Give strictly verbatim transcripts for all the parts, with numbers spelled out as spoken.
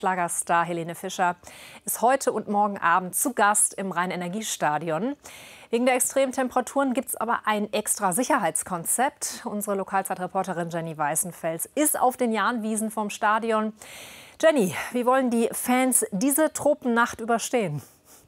Schlagerstar Helene Fischer ist heute und morgen Abend zu Gast im Rhein-Energie-Stadion. Wegen der extremen Temperaturen gibt es aber ein extra Sicherheitskonzept. Unsere Lokalzeitreporterin Jenny Weißenfels ist auf den Jahnwiesen vom Stadion. Jenny, wie wollen die Fans diese Tropennacht überstehen?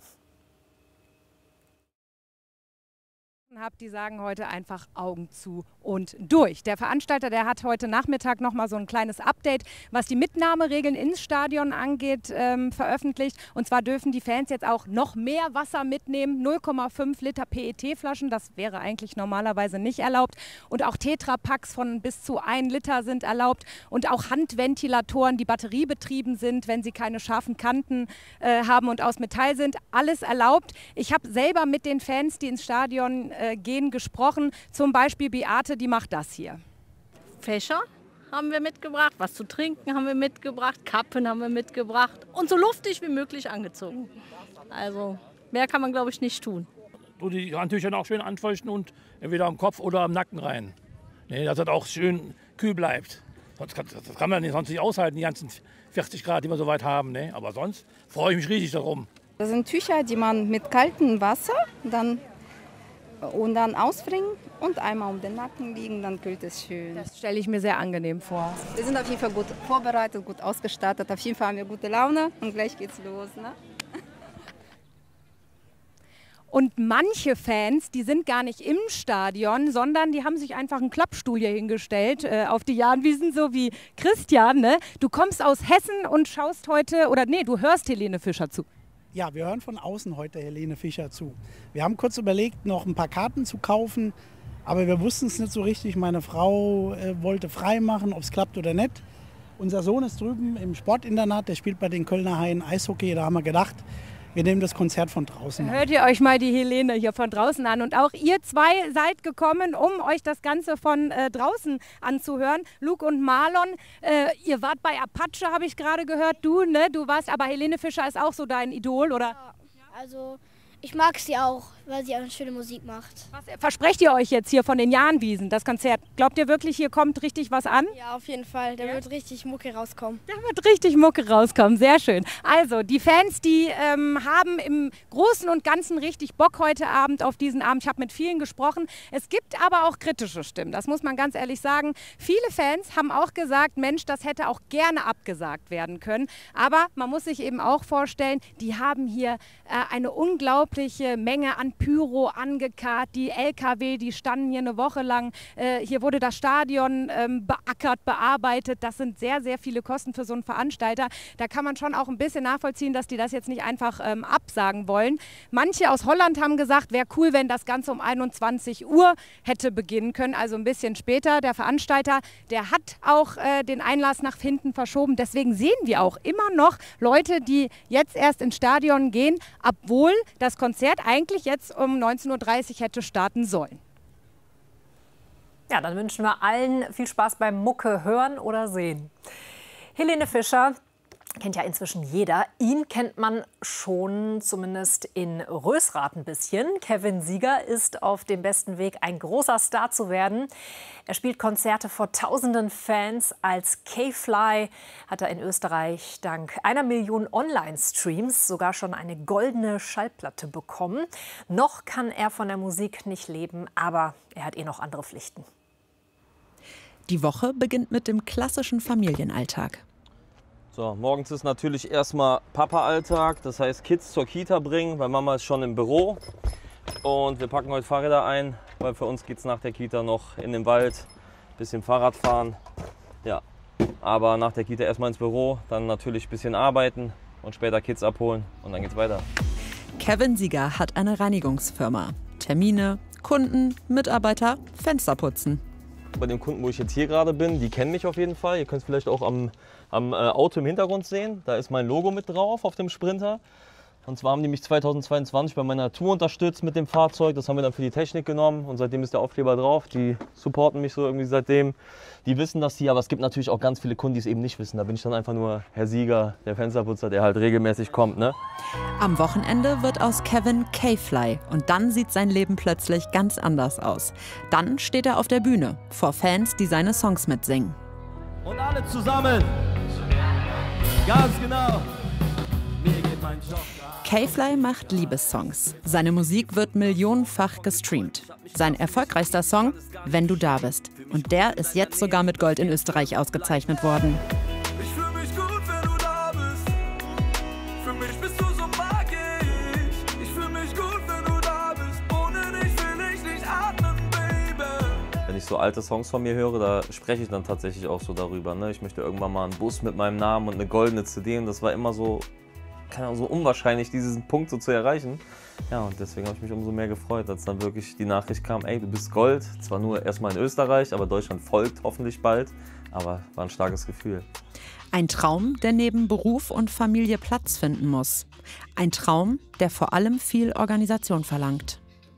Habt, die sagen heute einfach Augen zu und durch. Der Veranstalter, der hat heute Nachmittag noch mal so ein kleines Update, was die Mitnahmeregeln ins Stadion angeht, ähm, veröffentlicht. Und zwar dürfen die Fans jetzt auch noch mehr Wasser mitnehmen, null Komma fünf Liter P E T-Flaschen, das wäre eigentlich normalerweise nicht erlaubt. Und auch Tetrapacks von bis zu ein Liter sind erlaubt und auch Handventilatoren, die batteriebetrieben sind, wenn sie keine scharfen Kanten äh, haben und aus Metall sind, alles erlaubt. Ich habe selber mit den Fans, die ins Stadion äh, gehen, gesprochen. Zum Beispiel Beate, die macht das hier. Fächer haben wir mitgebracht, was zu trinken haben wir mitgebracht, Kappen haben wir mitgebracht und so luftig wie möglich angezogen. Also mehr kann man, glaube ich, nicht tun. Du die Handtücher auch schön anfeuchten und entweder am Kopf oder am Nacken rein. Nee, dass das auch schön kühl bleibt. Sonst kann, das kann man nicht, sonst nicht aushalten, die ganzen vierzig Grad, die wir so weit haben. Nee. Aber sonst freue ich mich riesig darum. Das sind Tücher, die man mit kaltem Wasser dann und dann ausbringen und einmal um den Nacken liegen, dann kühlt es schön. Das stelle ich mir sehr angenehm vor. Wir sind auf jeden Fall gut vorbereitet, gut ausgestattet. Auf jeden Fall haben wir gute Laune und gleich geht's los. Ne? Und manche Fans, die sind gar nicht im Stadion, sondern die haben sich einfach einen Klappstuhl hier hingestellt äh, auf die Jahnwiesen, so wie Christian. Ne? Du kommst aus Hessen und schaust heute, oder nee, du hörst Helene Fischer zu. Ja, wir hören von außen heute Helene Fischer zu. Wir haben kurz überlegt, noch ein paar Karten zu kaufen, aber wir wussten es nicht so richtig. Meine Frau äh, wollte frei machen, ob es klappt oder nicht. Unser Sohn ist drüben im Sportinternat, der spielt bei den Kölner Haien Eishockey. Da haben wir gedacht, wir nehmen das Konzert von draußen an. Hört ihr euch mal die Helene hier von draußen an. Und auch ihr zwei seid gekommen, um euch das Ganze von äh, draußen anzuhören. Luke und Marlon, äh, ihr wart bei Apache, habe ich gerade gehört. Du, ne? Du warst, aber Helene Fischer ist auch so dein Idol, oder? Ja, also ich mag sie auch, weil sie auch eine schöne Musik macht. Was versprecht ihr euch jetzt hier von den Jahnwiesen, das Konzert? Glaubt ihr wirklich, hier kommt richtig was an? Ja, auf jeden Fall. Da ja? wird richtig Mucke rauskommen. Da wird richtig Mucke rauskommen, sehr schön. Also, die Fans, die ähm, haben im Großen und Ganzen richtig Bock heute Abend auf diesen Abend. Ich habe mit vielen gesprochen. Es gibt aber auch kritische Stimmen, das muss man ganz ehrlich sagen. Viele Fans haben auch gesagt, Mensch, das hätte auch gerne abgesagt werden können. Aber man muss sich eben auch vorstellen, die haben hier äh, eine unglaubliche Menge an Pyro angekarrt. Die L K W, die standen hier eine Woche lang. Äh, hier wurde das Stadion ähm, beackert, bearbeitet. Das sind sehr, sehr viele Kosten für so einen Veranstalter. Da kann man schon auch ein bisschen nachvollziehen, dass die das jetzt nicht einfach ähm, absagen wollen. Manche aus Holland haben gesagt, wäre cool, wenn das Ganze um einundzwanzig Uhr hätte beginnen können, also ein bisschen später. Der Veranstalter, der hat auch äh, den Einlass nach hinten verschoben. Deswegen sehen wir auch immer noch Leute, die jetzt erst ins Stadion gehen, obwohl das Konzert eigentlich jetzt um neunzehn Uhr dreißig hätte starten sollen. Ja, dann wünschen wir allen viel Spaß beim Mucke hören oder sehen. Helene Fischer kennt ja inzwischen jeder. Ihn kennt man schon zumindest in Rösrath ein bisschen. Kevin Sieger ist auf dem besten Weg, ein großer Star zu werden. Er spielt Konzerte vor tausenden Fans. Als K-Fly hat er in Österreich dank einer Million Online-Streams sogar schon eine goldene Schallplatte bekommen. Noch kann er von der Musik nicht leben, aber er hat eh noch andere Pflichten. Die Woche beginnt mit dem klassischen Familienalltag. So, morgens ist natürlich erstmal Papa-Alltag, das heißt Kids zur Kita bringen, weil Mama ist schon im Büro. Und wir packen heute Fahrräder ein, weil für uns geht es nach der Kita noch in den Wald, ein bisschen Fahrrad fahren. Ja, aber nach der Kita erstmal ins Büro, dann natürlich ein bisschen arbeiten und später Kids abholen und dann geht's weiter. Kevin Sieger hat eine Reinigungsfirma. Termine, Kunden, Mitarbeiter, Fenster putzen. Bei dem Kunden, wo ich jetzt hier gerade bin, die kennen mich auf jeden Fall. Ihr könnt es vielleicht auch am, am äh, Auto im Hintergrund sehen. Da ist mein Logo mit drauf auf dem Sprinter. Und zwar haben die mich zweitausendzweiundzwanzig bei meiner Tour unterstützt mit dem Fahrzeug. Das haben wir dann für die Technik genommen und seitdem ist der Aufkleber drauf. Die supporten mich so irgendwie seitdem. Die wissen das hier, aber es gibt natürlich auch ganz viele Kunden, die es eben nicht wissen. Da bin ich dann einfach nur Herr Sieger, der Fensterputzer, der halt regelmäßig kommt. Ne? Am Wochenende wird aus Kevin K-Fly und dann sieht sein Leben plötzlich ganz anders aus. Dann steht er auf der Bühne vor Fans, die seine Songs mitsingen. Und alle zusammen. Ganz genau. Mir geht mein Job. K-Fly macht Liebessongs. Seine Musik wird millionenfach gestreamt. Sein erfolgreichster Song, Wenn du da bist. Und der ist jetzt sogar mit Gold in Österreich ausgezeichnet worden. Ich fühl mich gut, wenn du da bist. Für mich bist du so magisch. Ich fühl mich gut, wenn du da bist. Ohne dich will ich nicht atmen, Baby. Wenn ich so alte Songs von mir höre, da spreche ich dann tatsächlich auch so darüber. Ne? Ich möchte irgendwann mal einen Bus mit meinem Namen und eine goldene C D. Und das war immer so, keine Ahnung, so unwahrscheinlich, diesen Punkt so zu erreichen. Ja, und deswegen habe ich mich umso mehr gefreut, als dann wirklich die Nachricht kam, ey, du bist Gold. Zwar nur erstmal in Österreich, aber Deutschland folgt hoffentlich bald. Aber war ein starkes Gefühl. Ein Traum, der neben Beruf und Familie Platz finden muss. Ein Traum, der vor allem viel Organisation verlangt.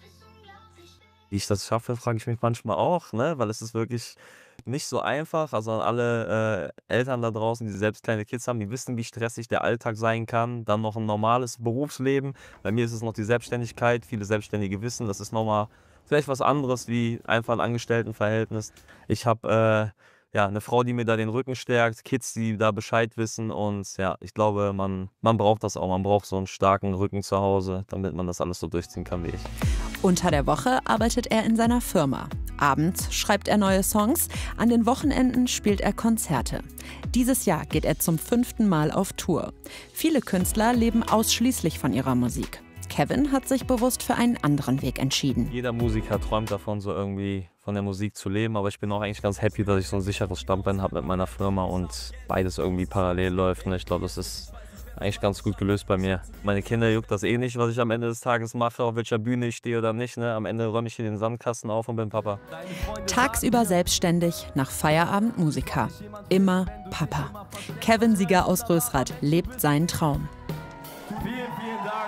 Wie ich das schaffe, frage ich mich manchmal auch, ne? Weil es ist wirklich nicht so einfach. Also an alle äh, Eltern da draußen, die selbst kleine Kids haben, die wissen, wie stressig der Alltag sein kann. Dann noch ein normales Berufsleben. Bei mir ist es noch die Selbstständigkeit. Viele Selbstständige wissen, das ist nochmal vielleicht was anderes wie einfach ein Angestelltenverhältnis. Ich habe äh, ja, eine Frau, die mir da den Rücken stärkt, Kids, die da Bescheid wissen. Und ja, ich glaube, man, man braucht das auch. Man braucht so einen starken Rücken zu Hause, damit man das alles so durchziehen kann wie ich. Unter der Woche arbeitet er in seiner Firma. Abends schreibt er neue Songs, an den Wochenenden spielt er Konzerte. Dieses Jahr geht er zum fünften Mal auf Tour. Viele Künstler leben ausschließlich von ihrer Musik. Kevin hat sich bewusst für einen anderen Weg entschieden. Jeder Musiker träumt davon, so irgendwie von der Musik zu leben. Aber ich bin auch eigentlich ganz happy, dass ich so ein sicheres Standbein habe mit meiner Firma und beides irgendwie parallel läuft. Ich glaube, das ist eigentlich ganz gut gelöst bei mir. Meine Kinder juckt das eh nicht, was ich am Ende des Tages mache, auf welcher Bühne ich stehe oder nicht. Ne? Am Ende räume ich hier den Sandkasten auf und bin Papa. Tagsüber selbstständig, nach Feierabend Musiker. Immer Papa. Kevin Sieger aus Rösrath lebt seinen Traum. Vielen, vielen Dank.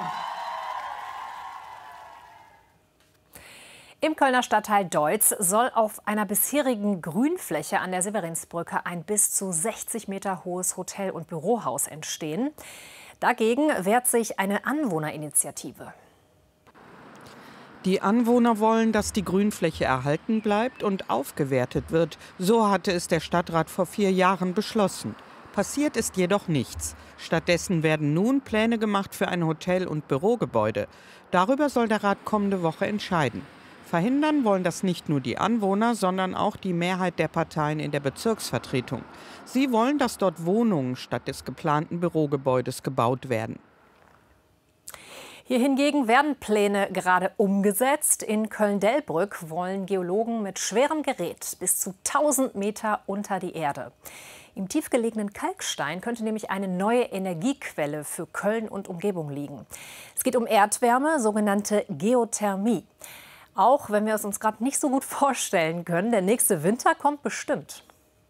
Im Kölner Stadtteil Deutz soll auf einer bisherigen Grünfläche an der Severinsbrücke ein bis zu sechzig Meter hohes Hotel- und Bürohaus entstehen. Dagegen wehrt sich eine Anwohnerinitiative. Die Anwohner wollen, dass die Grünfläche erhalten bleibt und aufgewertet wird. So hatte es der Stadtrat vor vier Jahren beschlossen. Passiert ist jedoch nichts. Stattdessen werden nun Pläne gemacht für ein Hotel- und Bürogebäude. Darüber soll der Rat kommende Woche entscheiden. Verhindern wollen das nicht nur die Anwohner, sondern auch die Mehrheit der Parteien in der Bezirksvertretung. Sie wollen, dass dort Wohnungen statt des geplanten Bürogebäudes gebaut werden. Hier hingegen werden Pläne gerade umgesetzt. In Köln-Delbrück wollen Geologen mit schwerem Gerät bis zu tausend Meter unter die Erde. Im tiefgelegenen Kalkstein könnte nämlich eine neue Energiequelle für Köln und Umgebung liegen. Es geht um Erdwärme, sogenannte Geothermie. Auch wenn wir es uns gerade nicht so gut vorstellen können, der nächste Winter kommt bestimmt.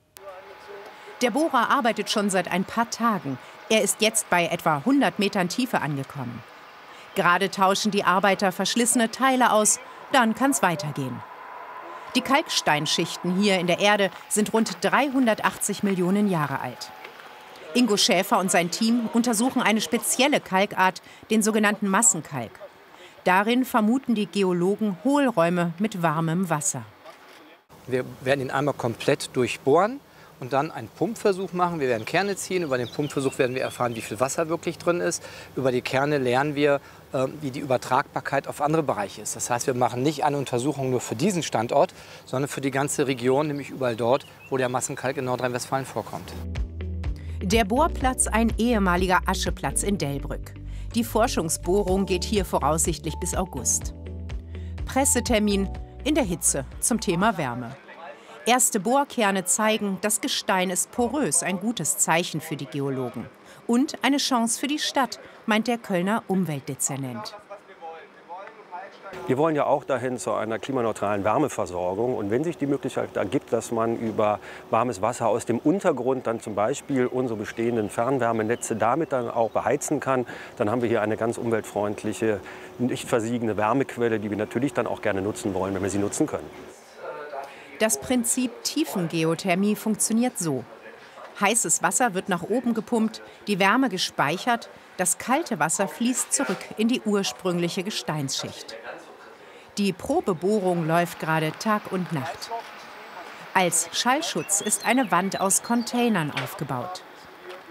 Der Bohrer arbeitet schon seit ein paar Tagen. Er ist jetzt bei etwa hundert Metern Tiefe angekommen. Gerade tauschen die Arbeiter verschlissene Teile aus, dann kann es weitergehen. Die Kalksteinschichten hier in der Erde sind rund dreihundertachtzig Millionen Jahre alt. Ingo Schäfer und sein Team untersuchen eine spezielle Kalkart, den sogenannten Massenkalk. Darin vermuten die Geologen Hohlräume mit warmem Wasser. Wir werden ihn einmal komplett durchbohren und dann einen Pumpversuch machen. Wir werden Kerne ziehen. Über den Pumpversuch werden wir erfahren, wie viel Wasser wirklich drin ist. Über die Kerne lernen wir, wie die Übertragbarkeit auf andere Bereiche ist. Das heißt, wir machen nicht eine Untersuchung nur für diesen Standort, sondern für die ganze Region, nämlich überall dort, wo der Massenkalk in Nordrhein-Westfalen vorkommt. Der Bohrplatz, ein ehemaliger Ascheplatz in Delbrück. Die Forschungsbohrung geht hier voraussichtlich bis August. Pressetermin in der Hitze zum Thema Wärme. Erste Bohrkerne zeigen, das Gestein ist porös, ein gutes Zeichen für die Geologen. Und eine Chance für die Stadt, meint der Kölner Umweltdezernent. Wir wollen ja auch dahin zu einer klimaneutralen Wärmeversorgung. Und wenn sich die Möglichkeit ergibt, dass man über warmes Wasser aus dem Untergrund dann zum Beispiel unsere bestehenden Fernwärmenetze damit dann auch beheizen kann, dann haben wir hier eine ganz umweltfreundliche, nicht versiegende Wärmequelle, die wir natürlich dann auch gerne nutzen wollen, wenn wir sie nutzen können. Das Prinzip Tiefengeothermie funktioniert so. Heißes Wasser wird nach oben gepumpt, die Wärme gespeichert, das kalte Wasser fließt zurück in die ursprüngliche Gesteinsschicht. Die Probebohrung läuft gerade Tag und Nacht. Als Schallschutz ist eine Wand aus Containern aufgebaut.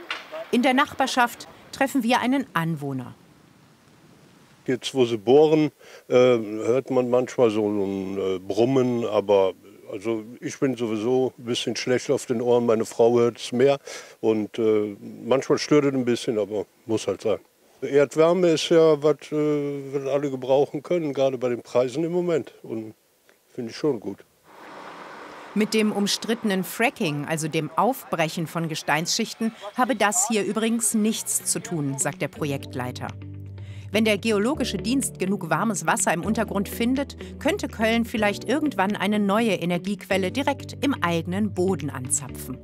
In der Nachbarschaft treffen wir einen Anwohner. Jetzt, wo sie bohren, äh, hört man manchmal so ein äh, Brummen, aber also ich bin sowieso ein bisschen schlecht auf den Ohren. Meine Frau hört es mehr und äh, manchmal stört es ein bisschen, aber muss halt sein. Erdwärme ist ja was, äh, was alle gebrauchen können, gerade bei den Preisen im Moment. Und finde ich schon gut. Mit dem umstrittenen Fracking, also dem Aufbrechen von Gesteinsschichten, habe das hier übrigens nichts zu tun, sagt der Projektleiter. Wenn der Geologische Dienst genug warmes Wasser im Untergrund findet, könnte Köln vielleicht irgendwann eine neue Energiequelle direkt im eigenen Boden anzapfen.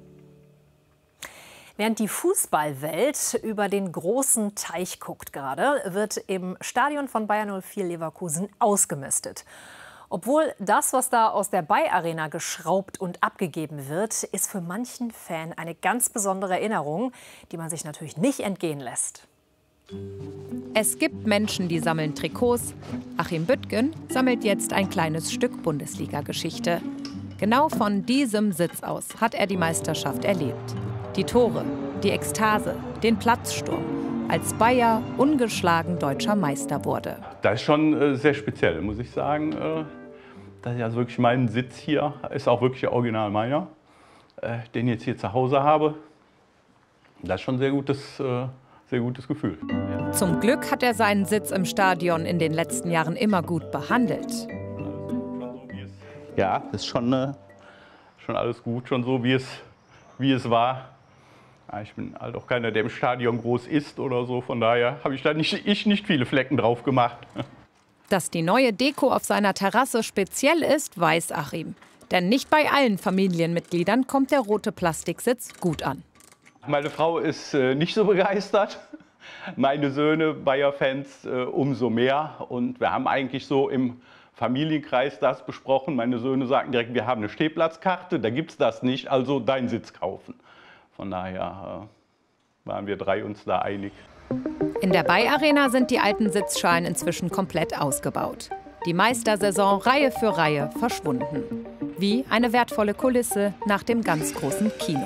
Während die Fußballwelt über den großen Teich guckt gerade, wird im Stadion von Bayer null vier Leverkusen ausgemistet. Obwohl das, was da aus der Bayer Arena geschraubt und abgegeben wird, ist für manchen Fan eine ganz besondere Erinnerung, die man sich natürlich nicht entgehen lässt. Es gibt Menschen, die sammeln Trikots. Achim Büttgen sammelt jetzt ein kleines Stück Bundesliga-Geschichte. Genau von diesem Sitz aus hat er die Meisterschaft erlebt. Die Tore, die Ekstase, den Platzsturm, als Bayer ungeschlagen deutscher Meister wurde. Das ist schon äh, sehr speziell, muss ich sagen. Äh, dass ich also wirklich meinen Sitz hier, ist auch wirklich original meiner, äh, den ich jetzt hier zu Hause habe. Das ist schon ein sehr gutes, äh, sehr gutes Gefühl. Zum Glück hat er seinen Sitz im Stadion in den letzten Jahren immer gut behandelt. Ja, ist schon, äh, schon alles gut, schon so wie es, wie es war. Ja, ich bin halt auch keiner, der im Stadion groß ist oder so, von daher habe ich da nicht, ich nicht viele Flecken drauf gemacht. Dass die neue Deko auf seiner Terrasse speziell ist, weiß Achim. Denn nicht bei allen Familienmitgliedern kommt der rote Plastiksitz gut an. Meine Frau ist äh, nicht so begeistert. Meine Söhne, Bayer-Fans, äh, umso mehr. Und wir haben eigentlich so im Familienkreis das besprochen. Meine Söhne sagten direkt, wir haben eine Stehplatzkarte, da gibt es das nicht, also deinen Sitz kaufen. Von daher äh, waren wir drei uns da einig. In der Bayer Arena sind die alten Sitzschalen inzwischen komplett ausgebaut. Die Meistersaison Reihe für Reihe verschwunden. Wie eine wertvolle Kulisse nach dem ganz großen Kino.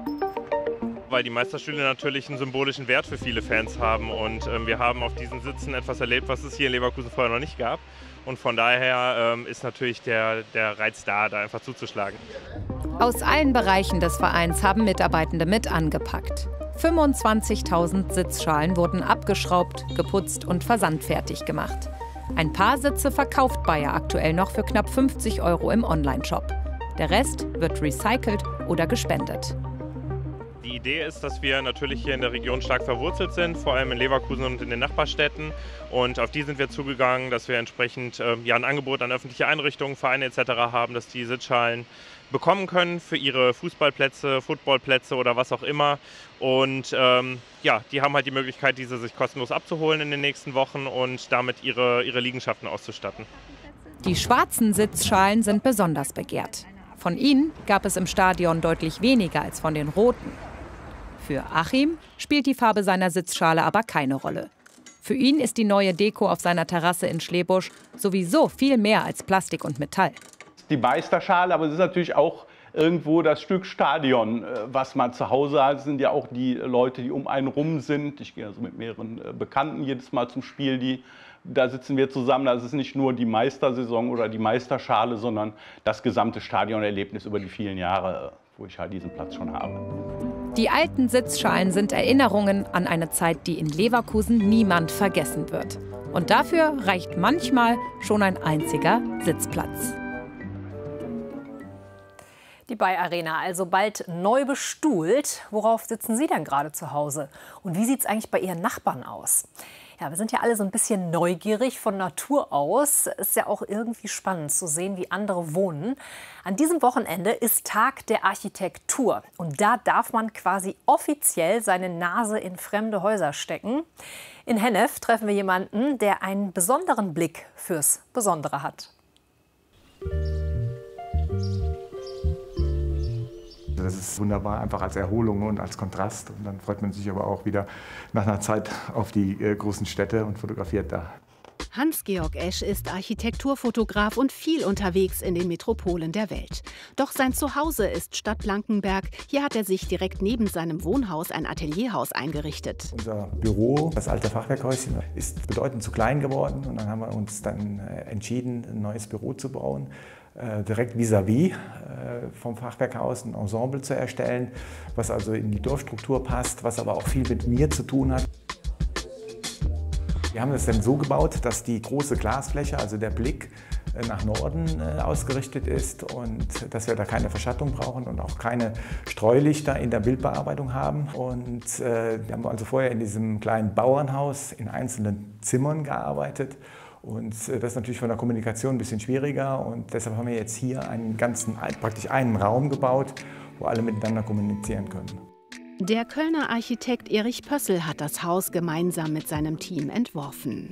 Weil die Meisterstühle natürlich einen symbolischen Wert für viele Fans haben. Und ähm, wir haben auf diesen Sitzen etwas erlebt, was es hier in Leverkusen vorher noch nicht gab. Und von daher ähm, ist natürlich der, der Reiz da, da einfach zuzuschlagen. Aus allen Bereichen des Vereins haben Mitarbeitende mit angepackt. fünfundzwanzigtausend Sitzschalen wurden abgeschraubt, geputzt und versandfertig gemacht. Ein paar Sitze verkauft Bayer aktuell noch für knapp fünfzig Euro im Onlineshop. Der Rest wird recycelt oder gespendet. Die Idee ist, dass wir natürlich hier in der Region stark verwurzelt sind, vor allem in Leverkusen und in den Nachbarstädten. Und auf die sind wir zugegangen, dass wir entsprechend äh, ja, ein Angebot an öffentliche Einrichtungen, Vereine et cetera haben, dass die Sitzschalen bekommen können für ihre Fußballplätze, Footballplätze oder was auch immer. Und ähm, ja, die haben halt die Möglichkeit, diese sich kostenlos abzuholen in den nächsten Wochen und damit ihre, ihre Liegenschaften auszustatten. Die schwarzen Sitzschalen sind besonders begehrt. Von ihnen gab es im Stadion deutlich weniger als von den roten. Für Achim spielt die Farbe seiner Sitzschale aber keine Rolle. Für ihn ist die neue Deko auf seiner Terrasse in Schlebusch sowieso viel mehr als Plastik und Metall. Die Meisterschale, aber es ist natürlich auch irgendwo das Stück Stadion, was man zu Hause hat. Es sind ja auch die Leute, die um einen rum sind. Ich gehe also mit mehreren Bekannten jedes Mal zum Spiel, die, da sitzen wir zusammen. Das ist nicht nur die Meistersaison oder die Meisterschale, sondern das gesamte Stadionerlebnis über die vielen Jahre, wo ich halt diesen Platz schon habe. Die alten Sitzschalen sind Erinnerungen an eine Zeit, die in Leverkusen niemand vergessen wird. Und dafür reicht manchmal schon ein einziger Sitzplatz. Die Bayer Arena, also bald neu bestuhlt. Worauf sitzen Sie denn gerade zu Hause? Und wie sieht es eigentlich bei Ihren Nachbarn aus? Ja, wir sind ja alle so ein bisschen neugierig von Natur aus. Ist ja auch irgendwie spannend zu sehen, wie andere wohnen. An diesem Wochenende ist Tag der Architektur. Und da darf man quasi offiziell seine Nase in fremde Häuser stecken. In Hennef treffen wir jemanden, der einen besonderen Blick fürs Besondere hat. Das ist wunderbar, einfach als Erholung und als Kontrast. Und dann freut man sich aber auch wieder nach einer Zeit auf die äh, großen Städte und fotografiert da. Hans-Georg Esch ist Architekturfotograf und viel unterwegs in den Metropolen der Welt. Doch sein Zuhause ist Stadt Blankenberg. Hier hat er sich direkt neben seinem Wohnhaus ein Atelierhaus eingerichtet. Unser Büro, das alte Fachwerkhäuschen, ist bedeutend zu klein geworden. Und dann haben wir uns dann entschieden, ein neues Büro zu bauen. Äh, direkt vis-à-vis äh, vom Fachwerkhaus ein Ensemble zu erstellen, was also in die Dorfstruktur passt, was aber auch viel mit mir zu tun hat. Wir haben es dann so gebaut, dass die große Glasfläche, also der Blick nach Norden äh, ausgerichtet ist und dass wir da keine Verschattung brauchen und auch keine Streulichter in der Bildbearbeitung haben. Und äh, wir haben also vorher in diesem kleinen Bauernhaus in einzelnen Zimmern gearbeitet. Und äh, das ist natürlich von der Kommunikation ein bisschen schwieriger. Und deshalb haben wir jetzt hier einen ganzen, praktisch einen Raum gebaut, wo alle miteinander kommunizieren können. Der Kölner Architekt Erich Pössl hat das Haus gemeinsam mit seinem Team entworfen.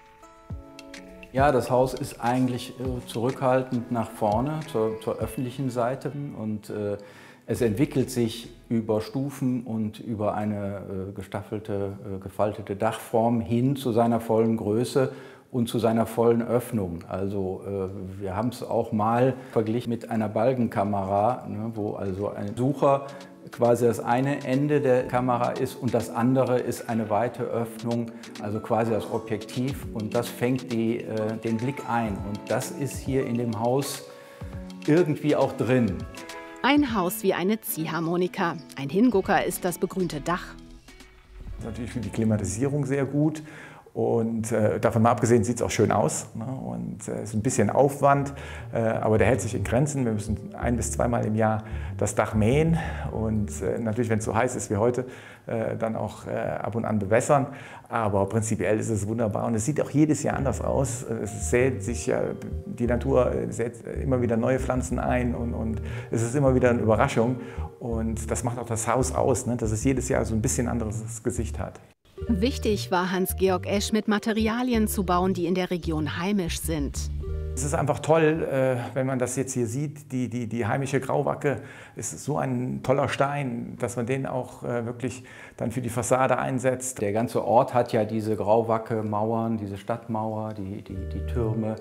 Ja, das Haus ist eigentlich äh, zurückhaltend nach vorne, zur, zur öffentlichen Seite. Und äh, es entwickelt sich über Stufen und über eine äh, gestaffelte, äh, gefaltete Dachform hin zu seiner vollen Größe und zu seiner vollen Öffnung. Also äh, wir haben es auch mal verglichen mit einer Balkenkamera, ne, wo also ein Sucher quasi das eine Ende der Kamera ist und das andere ist eine weite Öffnung, also quasi das Objektiv, und das fängt die, äh, den Blick ein. Und das ist hier in dem Haus irgendwie auch drin. Ein Haus wie eine Ziehharmonika. Ein Hingucker ist das begrünte Dach. Natürlich für die Klimatisierung sehr gut. Und äh, davon mal abgesehen sieht es auch schön aus, ne? Und es äh, ist ein bisschen Aufwand, äh, aber der hält sich in Grenzen. Wir müssen ein- bis zweimal im Jahr das Dach mähen und äh, natürlich, wenn es so heiß ist wie heute, äh, dann auch äh, ab und an bewässern. Aber prinzipiell ist es wunderbar und es sieht auch jedes Jahr anders aus. Es sät sich ja, die Natur sät immer wieder neue Pflanzen ein und, und es ist immer wieder eine Überraschung. Und das macht auch das Haus aus, ne? Dass es jedes Jahr so ein bisschen anderes Gesicht hat. Wichtig war Hans-Georg Esch, mit Materialien zu bauen, die in der Region heimisch sind. Es ist einfach toll, wenn man das jetzt hier sieht, die, die, die heimische Grauwacke ist so ein toller Stein, dass man den auch wirklich dann für die Fassade einsetzt. Der ganze Ort hat ja diese Grauwacke-Mauern, diese Stadtmauer, die, die, die Türme.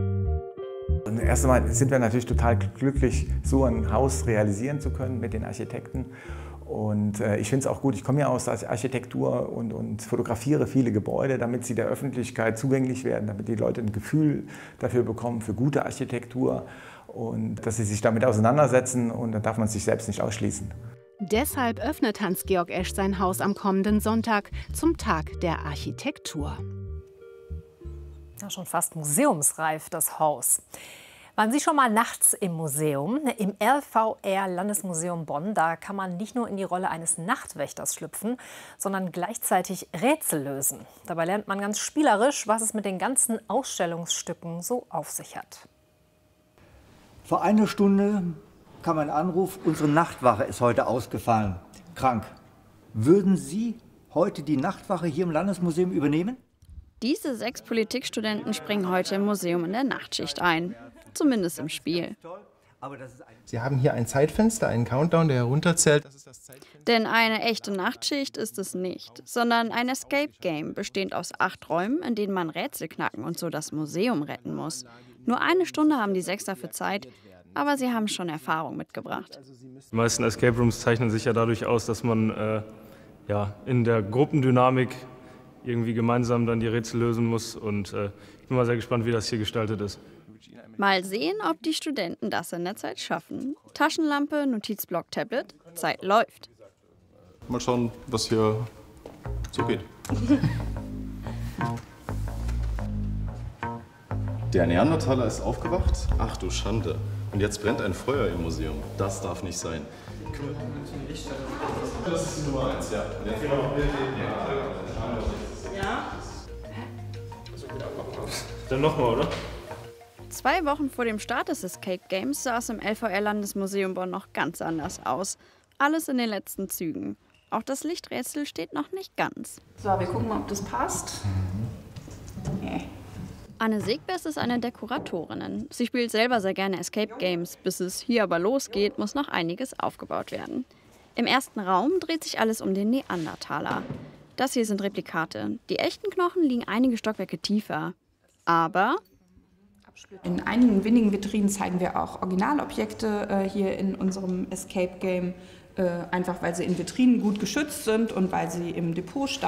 Und erst einmal sind wir natürlich total glücklich, so ein Haus realisieren zu können mit den Architekten. Und äh, ich finde es auch gut, ich komme ja aus der Architektur und, und fotografiere viele Gebäude, damit sie der Öffentlichkeit zugänglich werden, damit die Leute ein Gefühl dafür bekommen, für gute Architektur und dass sie sich damit auseinandersetzen, und da darf man sich selbst nicht ausschließen. Deshalb öffnet Hans-Georg Esch sein Haus am kommenden Sonntag zum Tag der Architektur. Ja, schon fast museumsreif, das Haus. Waren Sie schon mal nachts im Museum? Im L V R-Landesmuseum Bonn, da kann man nicht nur in die Rolle eines Nachtwächters schlüpfen, sondern gleichzeitig Rätsel lösen. Dabei lernt man ganz spielerisch, was es mit den ganzen Ausstellungsstücken so auf sich hat. Vor einer Stunde kam ein Anruf, unsere Nachtwache ist heute ausgefallen, krank. Würden Sie heute die Nachtwache hier im Landesmuseum übernehmen? Diese sechs Politikstudenten springen heute im Museum in der Nachtschicht ein. Zumindest im Spiel. Sie haben hier ein Zeitfenster, einen Countdown, der herunterzählt. Das ist das Zeitfenster. Denn eine echte Nachtschicht ist es nicht, sondern ein Escape-Game, bestehend aus acht Räumen, in denen man Rätsel knacken und so das Museum retten muss. Nur eine Stunde haben die sechs dafür Zeit, aber sie haben schon Erfahrung mitgebracht. Die meisten Escape Rooms zeichnen sich ja dadurch aus, dass man äh, ja, in der Gruppendynamik irgendwie gemeinsam dann die Rätsel lösen muss. Und äh, ich bin mal sehr gespannt, wie das hier gestaltet ist. Mal sehen, ob die Studenten das in der Zeit schaffen. Taschenlampe, Notizblock, Tablet, Zeit läuft. Mal schauen, was hier so geht. Der Neandertaler ist aufgewacht. Ach du Schande. Und jetzt brennt ein Feuer im Museum. Das darf nicht sein. Das ist die Nummer eins, ja. Ja? Dann nochmal, oder? Zwei Wochen vor dem Start des Escape Games sah es im L V R-Landesmuseum Bonn noch ganz anders aus. Alles in den letzten Zügen. Auch das Lichträtsel steht noch nicht ganz. So, wir gucken mal, ob das passt. Nee. Anne Segbest ist eine der Kuratorinnen. Sie spielt selber sehr gerne Escape Games. Bis es hier aber losgeht, muss noch einiges aufgebaut werden. Im ersten Raum dreht sich alles um den Neandertaler. Das hier sind Replikate. Die echten Knochen liegen einige Stockwerke tiefer. Aber in einigen wenigen Vitrinen zeigen wir auch Originalobjekte äh, hier in unserem Escape Game, äh, einfach weil sie in Vitrinen gut geschützt sind und weil sie im Depot standen.